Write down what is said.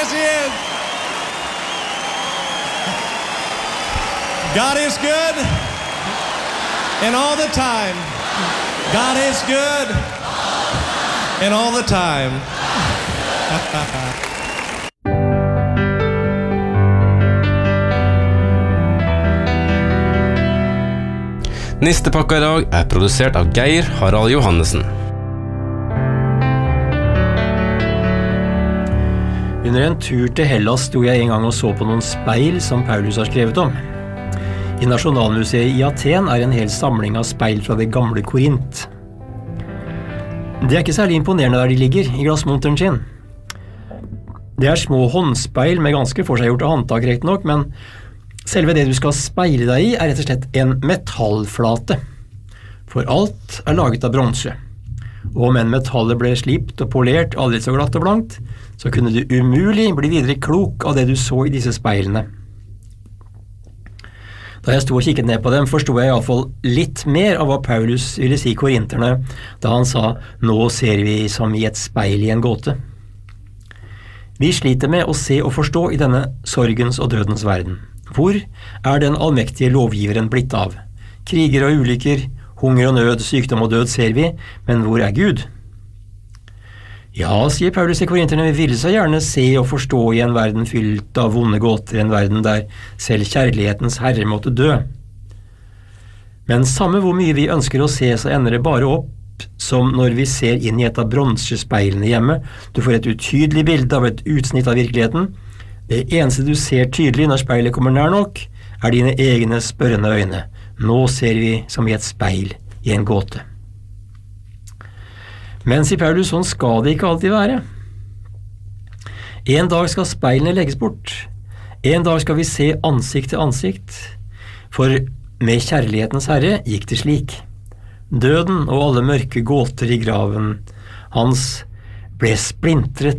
Yes, he is. God is good. And all the time. God is good. And all the time. Nistepakka I dag produsert av Geir Harald Johannessen. Under en tur til Hellas sto jeg en gang og så på noen speil som Paulus har skrevet om. I Nasjonalmuseet I Aten en hel samling av speil fra det gamle Korint. Det ikke særlig imponerende der de ligger, I glassmonteren sin. Det små håndspeil med ganske forseggjorte håndtak rett nok, men selve det du skal speile deg I rett og slett en metallflate. For alt laget av bronse. Og om en metallet ble slipt og polert aldri så glatt og blankt, så kunne du umulig bli videre klok av det du så I disse speilene. Da jeg sto og kikket ned på dem, forstod jeg I alle fall litt mer av hva Paulus ville si korinterne, da han sa, «Nå ser vi som I et speil I en gåte». Vi sliter med å se og forstå I denne sorgens og dødens verden. Hvor den allmektige lovgiveren blitt av? Kriger og ulykker, hunger og nød, sykdom og død ser vi, men hvor Gud? Ja, sier Paulus til korinterne, vi ville så gjerne se og forstå I en verden fylt av vonde gåter, en verden der selv kjærlighetens herre måtte dø. Men samme hvor mye vi ønsker å se, så ender det bare opp som når vi ser inn I et av bronsespeilene hjemme. Du får et utydelig bilde av et utsnitt av virkeligheten. Det eneste du ser tydelig når speilet kommer nær nok, dine egne spørrende øyne. Nå ser vi som I et speil I en gåte. Men, sier Paulus, sånn skal det ikke alltid være. En dag skal speilene legges bort. En dag skal vi se ansikt til ansikt. For med kjærlighetens herre gikk det slik. Døden og alle mørke gåter I graven hans ble splintret